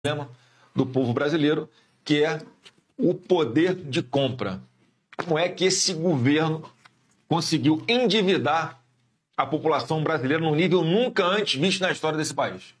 problema do povo brasileiro, que é o poder de compra. Como é que esse governo conseguiu endividar a população brasileira num nível nunca antes visto na história desse país?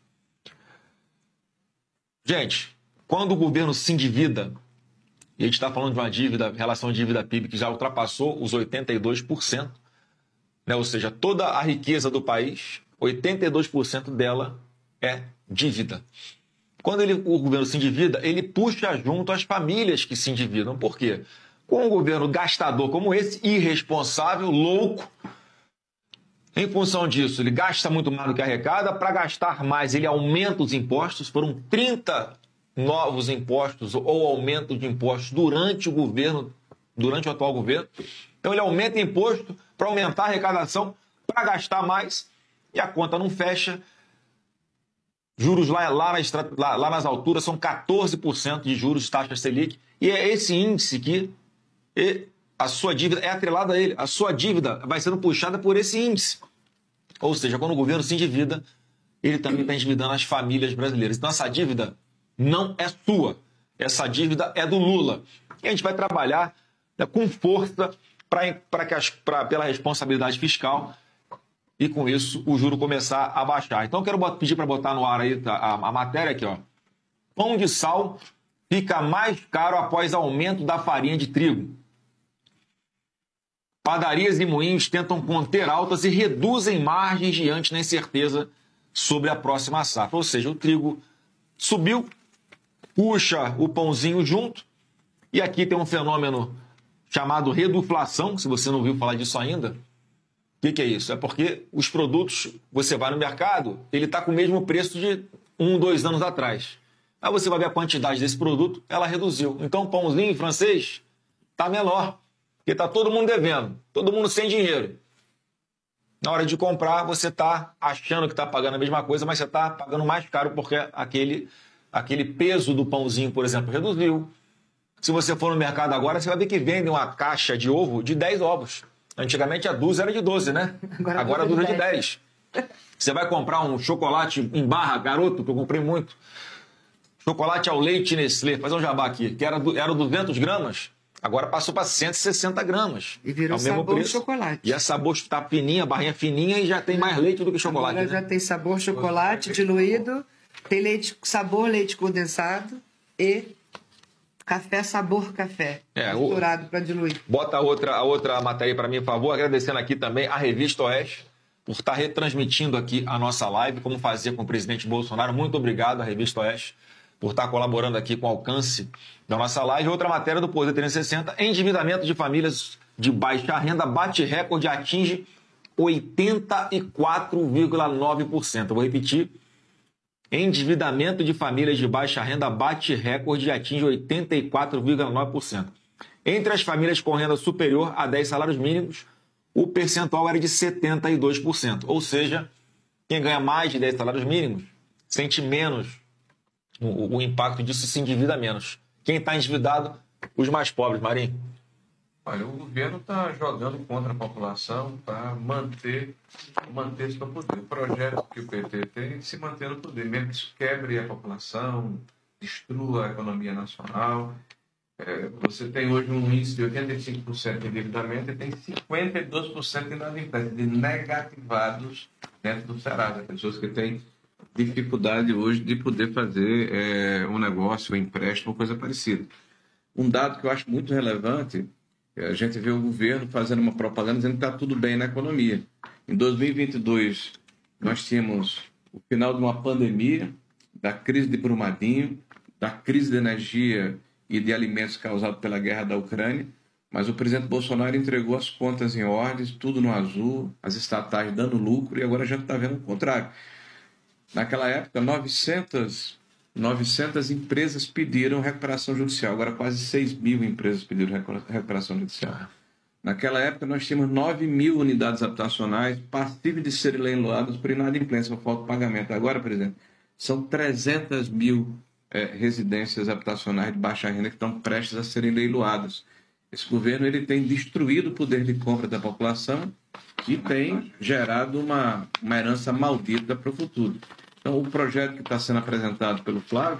Gente, quando o governo se endivida, e a gente está falando de uma dívida, relação dívida-PIB que já ultrapassou os 82%, né? Ou seja, toda a riqueza do país, 82% dela é dívida. Quando o governo se endivida, ele puxa junto as famílias que se endividam. Por quê? Com um governo gastador como esse, irresponsável, louco, em função disso, ele gasta muito mais do que arrecada. Para gastar mais, ele aumenta os impostos. Foram 30 novos impostos ou aumento de impostos durante o governo, durante o atual governo. Então, ele aumenta imposto para aumentar a arrecadação, para gastar mais, e a conta não fecha. Juros lá nas alturas são 14% de juros, taxa Selic, e é esse índice que a sua dívida é atrelada a ele. A sua dívida vai sendo puxada por esse índice. Ou seja, quando o governo se endivida, ele também está endividando as famílias brasileiras. Então, essa dívida não é sua. Essa dívida é do Lula. E a gente vai trabalhar, né, com força pela responsabilidade fiscal e, com isso, o juro começar a baixar. Então, eu quero pedir para botar no ar aí a matéria aqui, ó. Pão de sal fica mais caro após aumento da farinha de trigo. Padarias e moinhos tentam conter altas e reduzem margens diante da incerteza sobre a próxima safra. Ou seja, o trigo subiu, puxa o pãozinho junto, e aqui tem um fenômeno chamado reduflação, se você não ouviu falar disso ainda. O que é isso? É porque os produtos, você vai no mercado, ele está com o mesmo preço de 2 anos atrás. Aí você vai ver a quantidade desse produto, ela reduziu. Então o pãozinho francês está menor, porque está todo mundo devendo, todo mundo sem dinheiro. Na hora de comprar, você está achando que está pagando a mesma coisa, mas você está pagando mais caro porque aquele peso do pãozinho, por exemplo, reduziu. Se você for no mercado agora, você vai ver que vendem uma caixa de ovo de 10 ovos. Antigamente a dúzia era de 12, né? Agora a dúzia é de 10. Você vai comprar um chocolate em barra, garoto, que eu comprei muito. Chocolate ao leite Nestlé, fazer um jabá aqui, que era 200 gramas, agora passou para 160 gramas. E virou sabor chocolate. E a sabor está fininha, a barrinha fininha, e já tem mais leite do que chocolate. Agora já tem sabor chocolate diluído, tem sabor leite condensado e café sabor café, misturado para diluir. Bota a outra matéria para mim, por favor. Agradecendo aqui também a Revista Oeste por estar retransmitindo aqui a nossa live, como fazia com o presidente Bolsonaro. Muito obrigado à Revista Oeste por estar colaborando aqui com o alcance da nossa live. Outra matéria do Poder 360, endividamento de famílias de baixa renda bate recorde e atinge 84,9%. Eu vou repetir. Endividamento de famílias de baixa renda bate recorde e atinge 84,9%. Entre as famílias com renda superior a 10 salários mínimos, o percentual era de 72%. Ou seja, quem ganha mais de 10 salários mínimos sente menos o impacto disso e se endivida menos. Quem está endividado? Os mais pobres, Marinho. Olha, o governo está jogando contra a população para manter seu poder. O projeto que o PT tem é se manter no poder, mesmo que isso quebre a população, destrua a economia nacional. Você tem hoje um índice de 85% de endividamento e tem 52% de inadimplência, de negativados dentro do Serasa. Pessoas que têm dificuldade hoje de poder fazer um negócio, um empréstimo, coisa parecida. Um dado que eu acho muito relevante, a gente vê o governo fazendo uma propaganda dizendo que está tudo bem na economia. Em 2022, nós tínhamos o final de uma pandemia, da crise de Brumadinho, da crise de energia e de alimentos causada pela guerra da Ucrânia, mas o presidente Bolsonaro entregou as contas em ordem, tudo no azul, as estatais dando lucro, e agora a gente está vendo o contrário. Naquela época, 900 empresas pediram recuperação judicial. Agora, quase 6 mil empresas pediram recuperação judicial. Naquela época, nós tínhamos 9 mil unidades habitacionais passíveis de serem leiloadas por inadimplência, por falta de pagamento. Agora, presidente, são 300 mil residências habitacionais de baixa renda que estão prestes a serem leiloadas. Esse governo ele tem destruído o poder de compra da população e tem gerado uma herança maldita para o futuro. Então, o projeto que está sendo apresentado pelo Flávio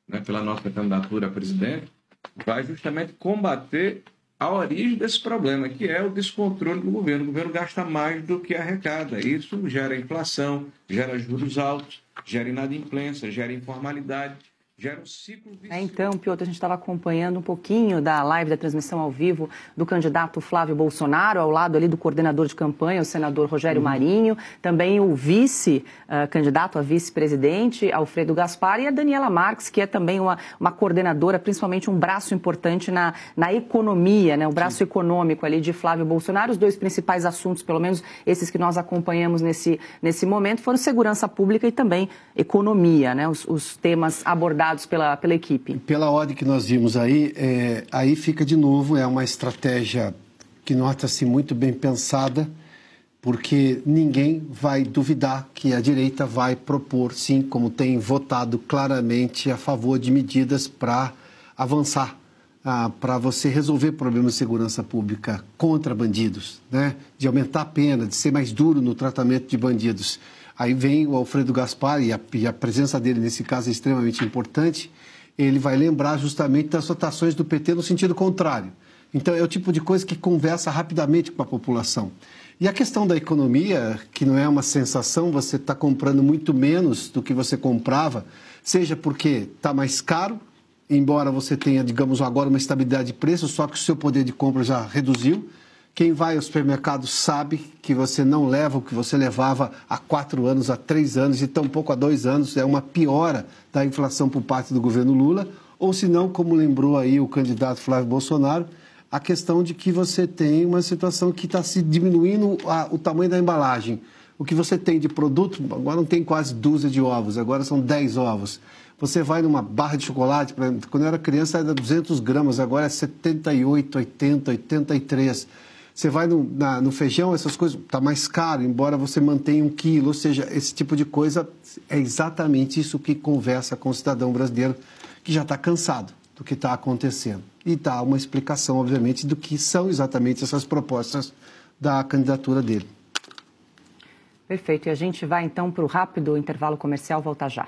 né, pela nossa candidatura a presidente, vai justamente combater a origem desse problema, que é o descontrole do governo. O governo gasta mais do que arrecada. Isso gera inflação, gera juros altos, gera inadimplência, gera informalidade, gera um ciclo vicioso. Então, Piotr, a gente estava acompanhando um pouquinho da live, da transmissão ao vivo do candidato Flávio Bolsonaro, ao lado ali do coordenador de campanha, o senador Rogério Marinho, também o vice-candidato a vice-presidente, Alfredo Gaspar, e a Daniela Marques, que é também uma coordenadora, principalmente um braço importante na economia, né, o braço econômico ali de Flávio Bolsonaro. Os dois principais assuntos, pelo menos esses que nós acompanhamos nesse momento, foram segurança pública e também economia, né, os temas abordados pela equipe. Pela ordem que nós vimos aí, aí fica de novo, é uma estratégia que nota-se muito bem pensada, porque ninguém vai duvidar que a direita vai propor, sim, como tem votado claramente a favor de medidas para avançar, para você resolver problemas de segurança pública contra bandidos, né? De aumentar a pena, de ser mais duro no tratamento de bandidos. Aí vem o Alfredo Gaspar, e a presença dele nesse caso é extremamente importante, ele vai lembrar justamente das votações do PT no sentido contrário. Então é o tipo de coisa que conversa rapidamente com a população. E a questão da economia, que não é uma sensação, você está comprando muito menos do que você comprava, seja porque está mais caro, embora você tenha, digamos, agora uma estabilidade de preço, só que o seu poder de compra já reduziu. Quem vai ao supermercado sabe que você não leva o que você levava há 4 anos, há 3 anos e tampouco há 2 anos. É uma piora da inflação por parte do governo Lula. Ou se não, como lembrou aí o candidato Flávio Bolsonaro, a questão de que você tem uma situação que está se diminuindo o tamanho da embalagem. O que você tem de produto, agora não tem quase dúzia de ovos, agora são 10 ovos. Você vai numa barra de chocolate, quando eu era criança era 200 gramas, agora é 78, 80, 83. Você vai no feijão, essas coisas, está mais caro, embora você mantenha 1 quilo. Ou seja, esse tipo de coisa é exatamente isso que conversa com o cidadão brasileiro que já está cansado do que está acontecendo. E dá uma explicação, obviamente, do que são exatamente essas propostas da candidatura dele. Perfeito. E a gente vai, então, para o rápido intervalo comercial. Volta já.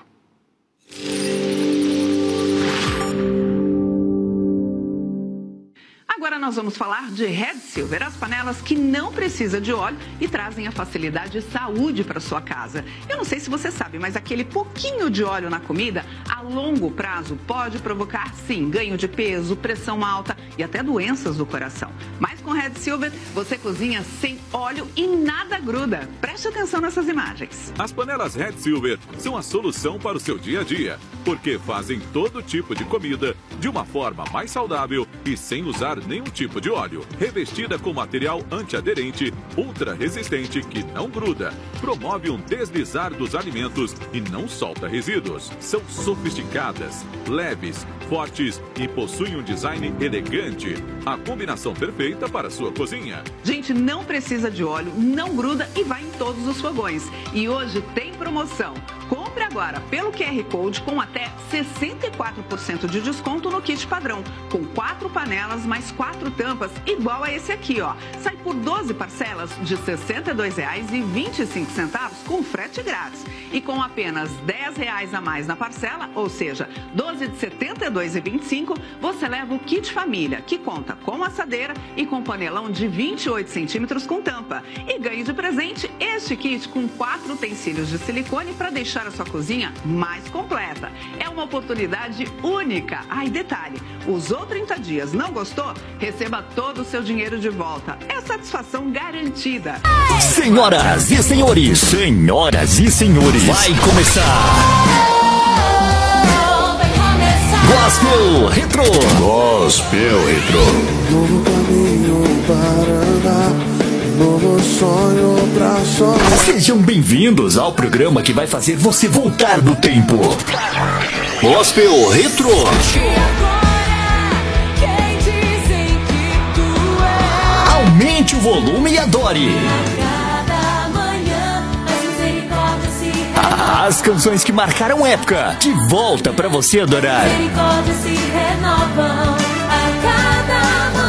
Agora nós vamos falar de Red Silver, as panelas que não precisam de óleo e trazem a facilidade e saúde para sua casa. Eu não sei se você sabe, mas aquele pouquinho de óleo na comida, a longo prazo, pode provocar, sim, ganho de peso, pressão alta e até doenças do coração. Mas com Red Silver, você cozinha sem óleo e nada gruda. Preste atenção nessas imagens. As panelas Red Silver são a solução para o seu dia a dia, porque fazem todo tipo de comida de uma forma mais saudável e sem usar nenhum tipo de óleo. Revestida com material antiaderente, ultra resistente que não gruda, promove um deslizar dos alimentos e não solta resíduos. São sofisticadas, leves, fortes e possuem um design elegante. A combinação perfeita para a sua cozinha. Gente, não precisa de óleo, não gruda e vai em todos os fogões. E hoje tem promoção. Compre agora pelo QR Code com até 64% de desconto no kit padrão, com 4 panelas mais 4 tampas, igual a esse aqui, ó. Sai por 12 parcelas de R$ 62,25 com frete grátis. E com apenas R$ 10 a mais na parcela, ou seja, 12 de R$ 72,25, você leva o kit família, que conta com assadeira e com panelão de 28 centímetros com tampa. E ganhe de presente este kit com 4 utensílios de silicone para deixar a sua cozinha mais completa. É uma oportunidade única. E detalhe, usou 30 dias, não gostou? Receba todo o seu dinheiro de volta. É satisfação garantida. Senhoras e senhores, vai começar. Gospel Retro. Gospel Retro. Novo caminho para andar, novo sonho pra sonhar. Sejam bem-vindos ao programa que vai fazer você voltar no tempo. Gospel Retro. Aumente o volume e adore. As canções que marcaram época, de volta pra você adorar. Misericórdias se renovam a cada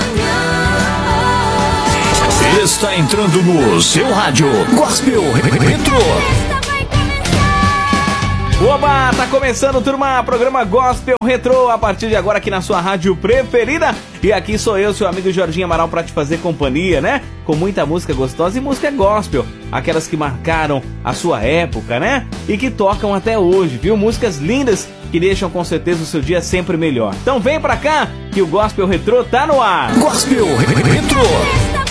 manhã. Está entrando no seu rádio Gospel Retro. Oba, tá começando, turma, programa Gospel Retrô, a partir de agora aqui na sua rádio preferida. E aqui sou eu, seu amigo Jorginho Amaral, pra te fazer companhia, né? Com muita música gostosa e música gospel, aquelas que marcaram a sua época, né? E que tocam até hoje, viu? Músicas lindas que deixam com certeza o seu dia sempre melhor. Então vem pra cá que o Gospel Retrô tá no ar. Gospel Retrô.